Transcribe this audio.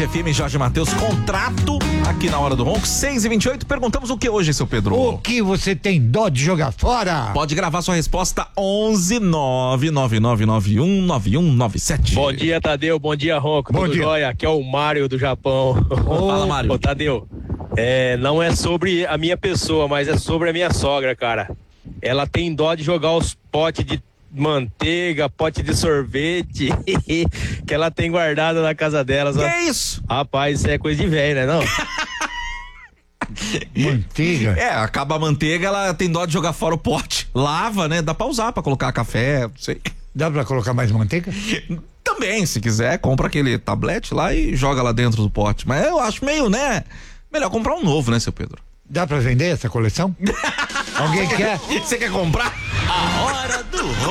Band FM, Jorge Matheus, contrato aqui na Hora do Ronco, 6h28. Perguntamos o que hoje, seu Pedro? O que você tem dó de jogar fora? Pode gravar sua resposta 11999919197. Bom dia, Tadeu. Bom dia, Ronco. Bom Tudo dia. jóia? Aqui é o Mário do Japão. Fala, Mário. Ô, Tadeu, não é sobre a minha pessoa, mas é sobre a minha sogra, cara. Ela tem dó de jogar os potes de manteiga, pote de sorvete que ela tem guardado na casa delas. Que Ó. é isso? Rapaz, isso é coisa de velho, né, não? Manteiga? Acaba a manteiga, ela tem dó de jogar fora o pote. Lava, né? Dá pra usar, pra colocar café, não sei. Dá pra colocar mais manteiga? Também, se quiser, compra aquele tablete lá e joga lá dentro do pote. Mas eu acho meio, né? Melhor comprar um novo, né, seu Pedro? Dá pra vender essa coleção? Alguém quer? Você quer comprar? A Hora do